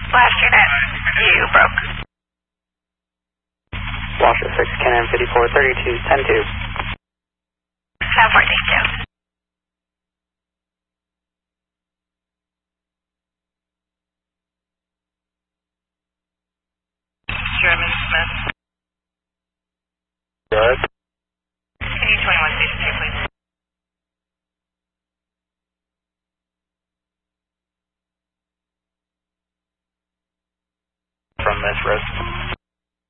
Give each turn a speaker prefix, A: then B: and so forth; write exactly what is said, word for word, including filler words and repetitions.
A: Last unit, you broke.
B: Washer six, Canon fifty-four thirty-two, ten two.
A: ten fourteen two. Sherman Smith.
B: Good.
A: Can you twenty-one station two, please?
B: From Miss Rose.